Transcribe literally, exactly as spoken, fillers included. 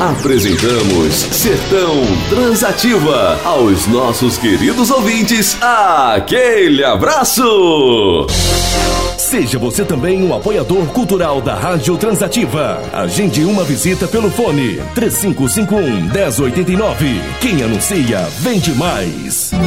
Apresentamos Sertão Transativa. Aos nossos queridos ouvintes, aquele abraço! Seja você também um apoiador cultural da Rádio Transativa. Agende uma visita pelo fone três cinco cinco um, um zero oito nove. Quem anuncia, vende mais.